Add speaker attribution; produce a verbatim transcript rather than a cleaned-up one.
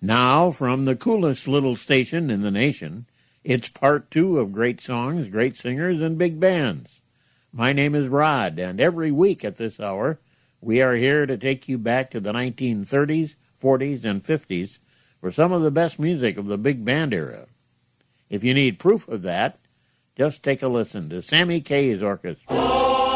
Speaker 1: Now, from the coolest little station in the nation, it's part two of great songs, great singers, and big bands. My name is Rod, and every week at this hour, we are here to take you back to the nineteen thirties, forties, and fifties for some of the best music of the big band era. If you need proof of that, just take a listen to Sammy Kaye's orchestra.